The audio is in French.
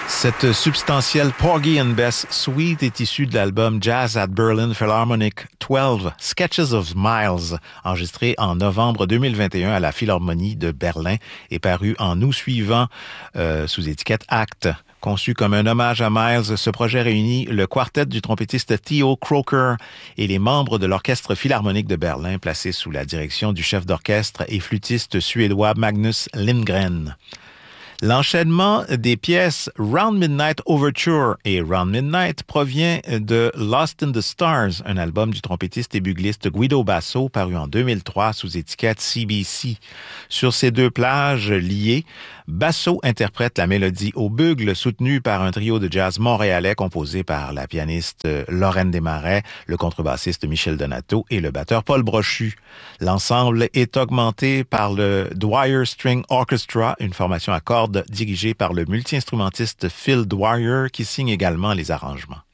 Cette substantielle Porgy and Bess suite est issue de l'album Jazz at Berlin Philharmonic 12, Sketches of Miles, enregistré en novembre 2021 à la Philharmonie de Berlin et paru en août suivant sous étiquette Act. Conçu comme un hommage à Miles, ce projet réunit le quartet du trompettiste Theo Croker et les membres de l'Orchestre Philharmonique de Berlin, placé sous la direction du chef d'orchestre et flûtiste suédois Magnus Lindgren. L'enchaînement des pièces Round Midnight Overture et Round Midnight provient de Lost in the Stars, un album du trompettiste et bugliste Guido Basso paru en 2003 sous étiquette CBC. Sur ces deux plages liées, Basso interprète la mélodie au bugle soutenue par un trio de jazz montréalais composé par la pianiste Lorraine Desmarais, le contrebassiste Michel Donato et le batteur Paul Brochu. L'ensemble est augmenté par le Dwyer String Orchestra, une formation à cordes dirigée par le multi-instrumentiste Phil Dwyer qui signe également les arrangements.